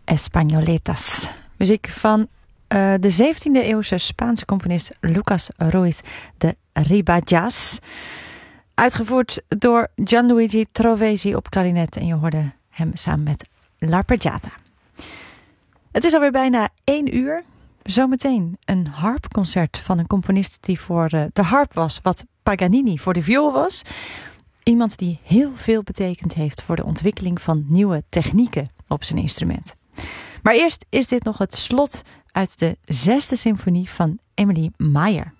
Españoletas. Muziek van de 17e eeuwse Spaanse componist Lucas Ruiz de Ribadjas. Uitgevoerd door Gianluigi Trovesi op klarinet. En je hoorde hem samen met L'Arpeggiata. Het is alweer bijna 1 uur. Zometeen een harpconcert van een componist die voor de harp was wat Paganini voor de viool was. Iemand die heel veel betekend heeft voor de ontwikkeling van nieuwe technieken op zijn instrument. Maar eerst is dit nog het slot uit de 6e symfonie van Emilie Meyer.